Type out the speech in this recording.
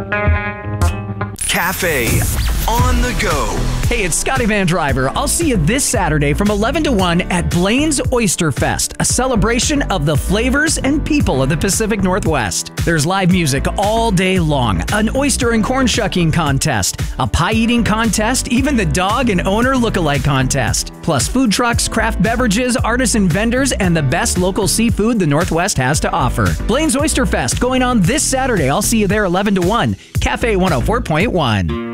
Cafe on the go. Hey, it's Scotty Van Driver. I'll see you this Saturday from 11 to 1 at Blaine's Oyster Fest, a celebration of the flavors and people of the Pacific Northwest. There's live music all day long, an oyster and corn shucking contest, a pie eating contest, even the dog and owner lookalike contest. Plus food trucks, craft beverages, artisan vendors, and the best local seafood the Northwest has to offer. Blaine's Oyster Fest going on this Saturday. I'll see you there 11 to 1. Cafe 104.1.